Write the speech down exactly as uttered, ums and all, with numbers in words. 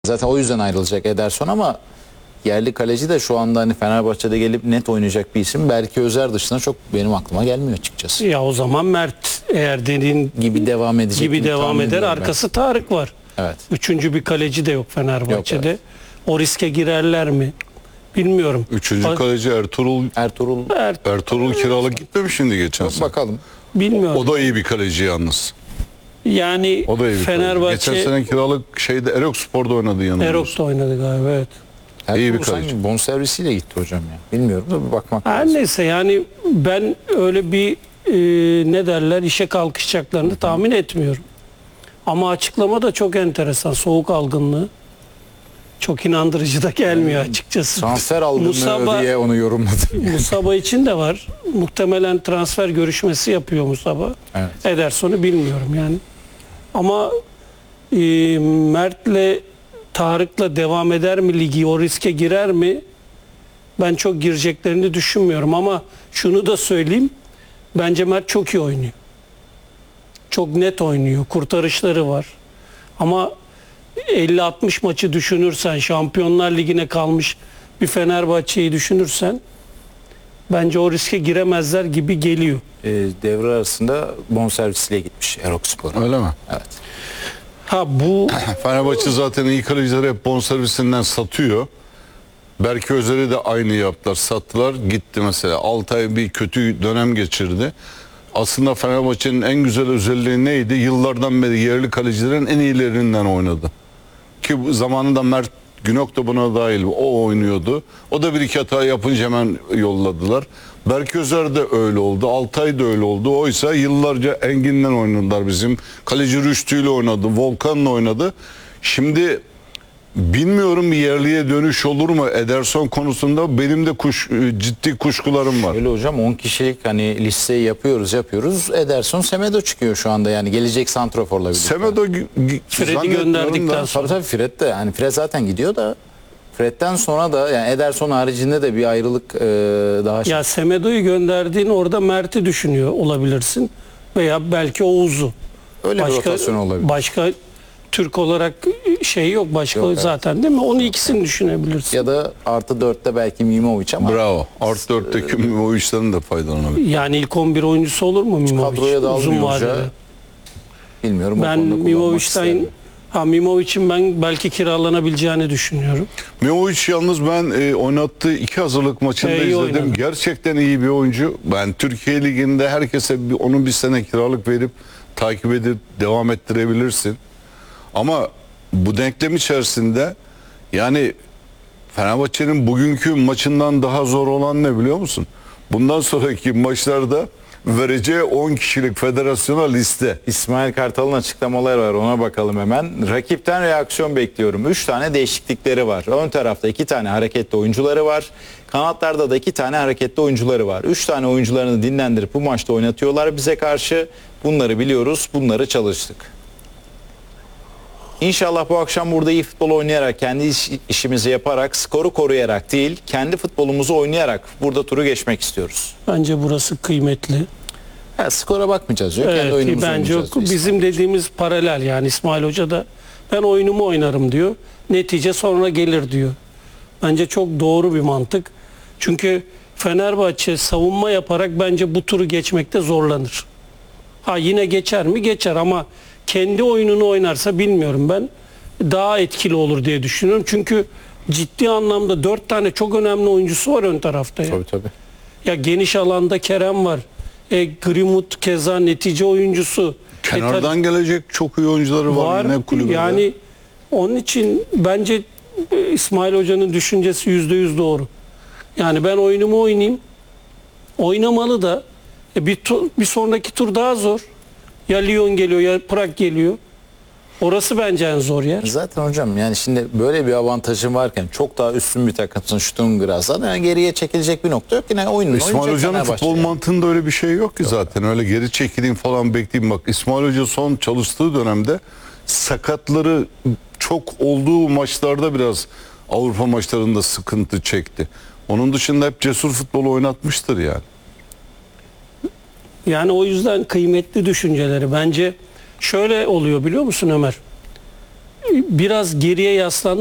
Zaten o yüzden ayrılacak Ederson ama yerli kaleci de şu anda hani Fenerbahçe'de gelip net oynayacak bir isim. Belki Özer dışında çok benim aklıma gelmiyor açıkçası. Ya o zaman Mert eğer dediğin Gibi devam edecek. gibi devam eder. Arkası ben. Tarık var. Evet. Üçüncü bir kaleci de yok Fenerbahçe'de. Yok, evet. O riske girerler mi? Bilmiyorum. Üçüncü A kaleci Ertuğrul Ertuğrul er Ertuğrul kiralık gitmemiş şimdi geçen sene. Bakalım. Bilmiyorum. O da iyi bir kaleci yalnız. Yani o da iyi bir Fenerbahçe kaleci. Geçen sene kiralık şeyde Erokspor'da oynadı yanında. Erok'ta oynadı galiba, evet. Ertuğrul iyi bir kaleci. Bonservisiyle gitti hocam ya. Bilmiyorum da bir bakmak Her lazım. neyse yani ben öyle bir e, ne derler işe kalkışacaklarını tahmin etmiyorum. Ama açıklama da çok enteresan. Soğuk algınlığı. Çok inandırıcı da gelmiyor açıkçası. Transfer algınlığı Musaba, diye onu yorumladım. Musaba için de var. Muhtemelen transfer görüşmesi yapıyor Musaba. Evet. Ederson'u bilmiyorum yani. Ama e, Mert'le Tarık'la devam eder mi ligi, o riske girer mi? Ben çok gireceklerini düşünmüyorum ama şunu da söyleyeyim. Bence Mert çok iyi oynuyor. Çok net oynuyor. Kurtarışları var. Ama elli altmış maçı düşünürsen, Şampiyonlar Ligi'ne kalmış bir Fenerbahçe'yi düşünürsen bence o riske giremezler gibi geliyor. E, devre arasında bonservisiyle gitmiş Erokspor'a. Öyle mi? Evet. Ha bu Fenerbahçe zaten iyi kalecileri hep bonservisinden satıyor. Berke Özer'i de aynı yaptılar. Sattılar, gitti mesela. altı ay bir kötü dönem geçirdi. Aslında Fenerbahçe'nin en güzel özelliği neydi? Yıllardan beri yerli kalecilerin en iyilerinden oynadı. Ki zamanında Mert Günok da buna dahil. O oynuyordu. O da bir iki hata yapınca hemen yolladılar. Berke Özer de öyle oldu. Altay da öyle oldu. Oysa yıllarca Engin'den oynadılar bizim. Kaleci Rüştü ile oynadı. Volkan'la oynadı. Şimdi bilmiyorum bir yerliye dönüş olur mu? Ederson konusunda benim de kuş, ciddi kuşkularım var. Öyle hocam, on kişilik hani listeyi yapıyoruz yapıyoruz. Ederson, Semedo çıkıyor şu anda yani gelecek santraforla birlikte. Semedo Fred'i gönderdikten sonra. Tabii tabii Fred de yani Fred zaten gidiyor da Fred'den sonra da yani Ederson haricinde de bir ayrılık e, daha şey. Ya Semedo'yu gönderdiğin orada Mert'i düşünüyor olabilirsin veya belki Oğuz'u. Öyle başka, bir rotasyon olabilir. Başka Türk olarak şey yok başka Yok, zaten evet. Değil mi? Onu ikisini düşünebilirsin. Ya da artı dörtte belki Mimovic ama. Bravo. Artı dörtteki Mimovic'den de faydalanabilir. Yani ilk on bir oyuncusu olur mu Mimovic? Kadroya da Uzun almıyor vadede. hoca. Bilmiyorum. Ben Mimovic'ten ha Mimovic'in ben belki kiralanabileceğini düşünüyorum. Mimovic yalnız ben e, oynattığı iki hazırlık maçında E, iyi izledim. oynadı. Gerçekten iyi bir oyuncu. Ben Türkiye Ligi'nde herkese bir, onun bir sene kiralık verip takip edip devam ettirebilirsin. Ama bu denklem içerisinde yani Fenerbahçe'nin bugünkü maçından daha zor olan ne biliyor musun? Bundan sonraki maçlarda vereceği on kişilik federasyona liste. İsmail Kartal'ın açıklamaları var, ona bakalım hemen. Rakipten reaksiyon bekliyorum. üç tane değişiklikleri var. Ön tarafta iki tane hareketli oyuncuları var. Kanatlarda da iki tane hareketli oyuncuları var. üç tane oyuncularını dinlendirip bu maçta oynatıyorlar bize karşı. Bunları biliyoruz, bunları çalıştık. İnşallah bu akşam burada iyi futbol oynayarak, kendi iş, işimizi yaparak, skoru koruyarak değil, kendi futbolumuzu oynayarak burada turu geçmek istiyoruz. Bence burası kıymetli. Ha, skora bakmayacağız diyor. Evet, kendi oyunumuzu bence oynayacağız diyor. bizim dediğimiz paralel yani İsmail Hoca da ben oyunumu oynarım diyor. Netice sonra gelir diyor. Bence çok doğru bir mantık. Çünkü Fenerbahçe savunma yaparak bence bu turu geçmekte zorlanır. Ha yine geçer mi? Geçer ama kendi oyununu oynarsa bilmiyorum ben daha etkili olur diye düşünüyorum. Çünkü ciddi anlamda dört tane çok önemli oyuncusu var ön tarafta. Ya, Tabii tabii. ya geniş alanda Kerem var. E, Grimut keza netice oyuncusu. Kenardan e, gelecek çok iyi oyuncuları var, var yine kulübede. Yani onun için bence İsmail Hoca'nın düşüncesi yüzde yüz doğru. Yani ben oyunumu oynayayım. Oynamalı da e, bir, tur, bir sonraki tur daha zor. Ya Lyon geliyor ya Prag geliyor. Orası bence en zor yer. Zaten hocam yani şimdi böyle bir avantajın varken çok daha üstün bir takımsın Stuttgart'dan yani geriye çekilecek bir nokta yok. Yine oyununu İsmail Hoca'nın futbol yani. mantığında öyle bir şey yok ki yok. Zaten. Öyle geri çekileyim falan bekleyeyim. Bak İsmail Hoca son çalıştığı dönemde sakatları çok olduğu maçlarda biraz Avrupa maçlarında sıkıntı çekti. Onun dışında hep cesur futbolu oynatmıştır yani. Yani o yüzden kıymetli düşünceleri. Bence şöyle oluyor biliyor musun Ömer? biraz geriye yaslandı.